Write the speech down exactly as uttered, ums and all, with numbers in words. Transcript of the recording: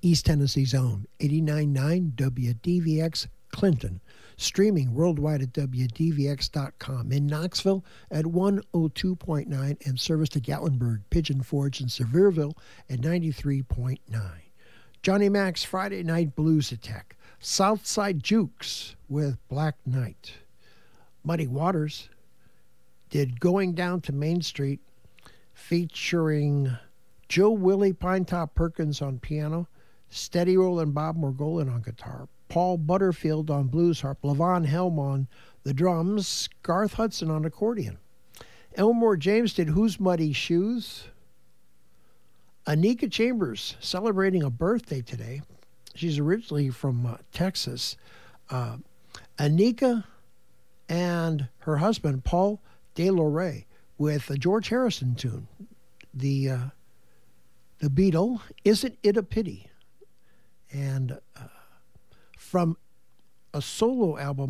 East Tennessee's own eighty-nine point nine W D V X Clinton, streaming worldwide at W D V X dot com. In Knoxville at one oh two point nine and service to Gatlinburg, Pigeon Forge, and Sevierville at ninety-three point nine. Johnny Mac's Friday Night Blues Attack. Southside Jukes with Black Knight. Muddy Waters did Going Down to Main Street, featuring Joe Willie Pinetop Perkins on piano, Steady Rollin' Bob Morgolin on guitar, Paul Butterfield on blues harp, Levon Helm on the drums, Garth Hudson on accordion. Elmore James did Who's Muddy Shoes. Anika Chambers celebrating a birthday today. She's originally from uh, Texas. Uh, Anika and her husband, Paul DeLore, with a George Harrison tune. The, uh, the Beatle, Isn't It a Pity? And uh, from a solo album